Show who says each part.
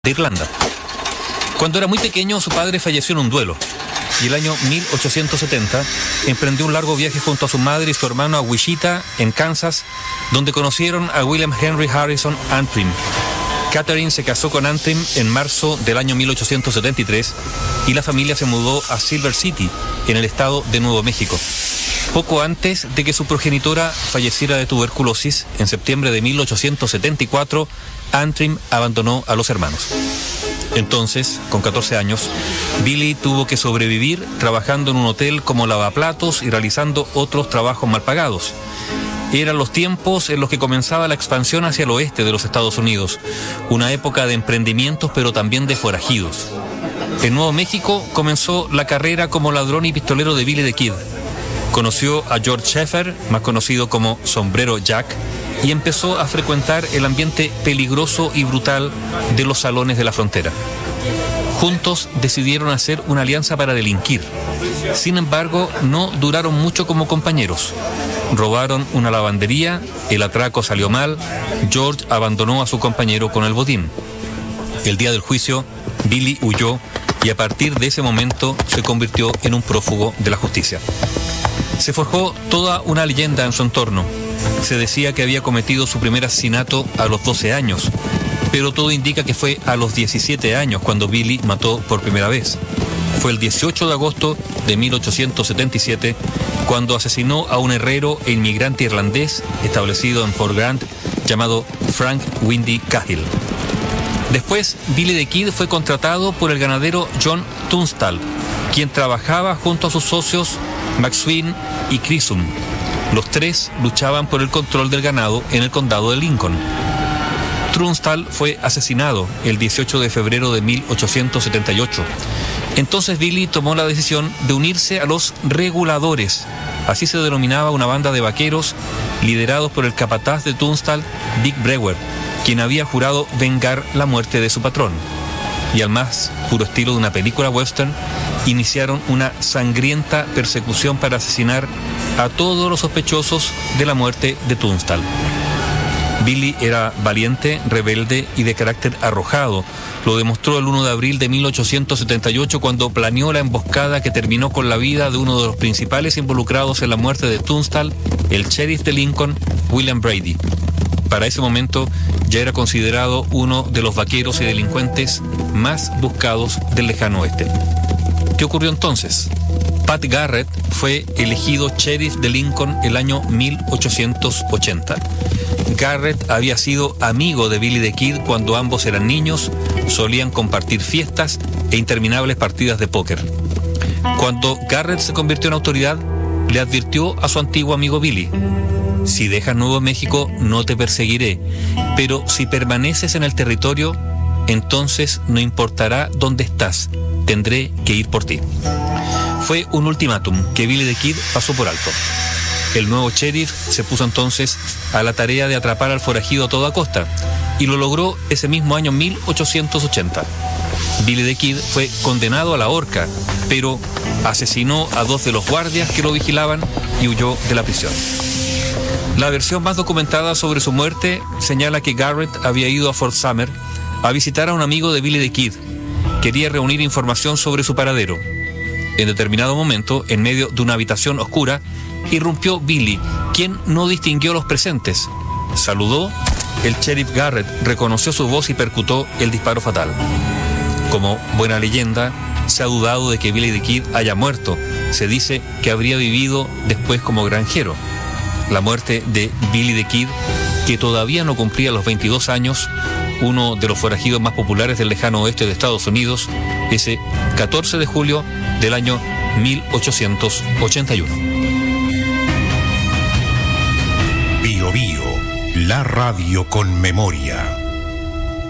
Speaker 1: de Irlanda. Cuando era muy pequeño, su padre falleció en un duelo, y el año 1870 emprendió un largo viaje junto a su madre y su hermano a Wichita, en Kansas, donde conocieron a William Henry Harrison Antrim. Catherine se casó con Antrim en marzo del año 1873 y la familia se mudó a Silver City, en el estado de Nuevo México. Poco antes de que su progenitora falleciera de tuberculosis, en septiembre de 1874, Antrim abandonó a los hermanos. Entonces, con 14 años, Billy tuvo que sobrevivir trabajando en un hotel como lavaplatos y realizando otros trabajos mal pagados. Eran los tiempos en los que comenzaba la expansión hacia el oeste de los Estados Unidos, una época de emprendimientos pero también de forajidos. En Nuevo México comenzó la carrera como ladrón y pistolero de Billy the Kid. Conoció a George Schaefer, más conocido como Sombrero Jack, y empezó a frecuentar el ambiente peligroso y brutal de los salones de la frontera. Juntos decidieron hacer una alianza para delinquir. Sin embargo, no duraron mucho como compañeros. Robaron una lavandería, el atraco salió mal, George abandonó a su compañero con el botín. El día del juicio, Billy huyó y a partir de ese momento se convirtió en un prófugo de la justicia. Se forjó toda una leyenda en su entorno. Se decía que había cometido su primer asesinato a los 12 años, pero todo indica que fue a los 17 años cuando Billy mató por primera vez. Fue el 18 de agosto de 1877 cuando asesinó a un herrero e inmigrante irlandés establecido en Fort Grant llamado Frank Windy Cahill. Después, Billy the Kid fue contratado por el ganadero John Tunstall, quien trabajaba junto a sus socios McSween y Chisholm. Los tres luchaban por el control del ganado en el condado de Lincoln. Tunstall fue asesinado el 18 de febrero de 1878. Entonces Billy tomó la decisión de unirse a los reguladores. Así se denominaba una banda de vaqueros liderados por el capataz de Tunstall, Dick Brewer, quien había jurado vengar la muerte de su patrón. Y al más puro estilo de una película western, iniciaron una sangrienta persecución para asesinar a todos los sospechosos de la muerte de Tunstall. Billy era valiente, rebelde y de carácter arrojado. Lo demostró el 1 de abril de 1878 cuando planeó la emboscada que terminó con la vida de uno de los principales involucrados en la muerte de Tunstall, el sheriff de Lincoln, William Brady. Para ese momento ya era considerado uno de los vaqueros y delincuentes más buscados del lejano oeste. ¿Qué ocurrió entonces? Pat Garrett fue elegido sheriff de Lincoln el año 1880. Garrett había sido amigo de Billy the Kid cuando ambos eran niños, solían compartir fiestas e interminables partidas de póker. Cuando Garrett se convirtió en autoridad, le advirtió a su antiguo amigo Billy: si dejas Nuevo México no te perseguiré, pero si permaneces en el territorio, entonces no importará dónde estás, tendré que ir por ti. Fue un ultimátum que Billy the Kid pasó por alto. El nuevo sheriff se puso entonces a la tarea de atrapar al forajido a toda costa, y lo logró ese mismo año 1880. Billy the Kid fue condenado a la horca, pero asesinó a 2 de los guardias que lo vigilaban y huyó de la prisión. La versión más documentada sobre su muerte señala que Garrett había ido a Fort Sumner a visitar a un amigo de Billy the Kid. Quería reunir información sobre su paradero. En determinado momento, en medio de una habitación oscura, irrumpió Billy, quien no distinguió a los presentes. Saludó, el sheriff Garrett reconoció su voz y percutó el disparo fatal. Como buena leyenda, se ha dudado de que Billy the Kid haya muerto. Se dice que habría vivido después como granjero. La muerte de Billy the Kid, que todavía no cumplía los 22 años, uno de los forajidos más populares del lejano oeste de Estados Unidos, ese 14 de julio del año 1881.
Speaker 2: Bio Bio, la radio con memoria.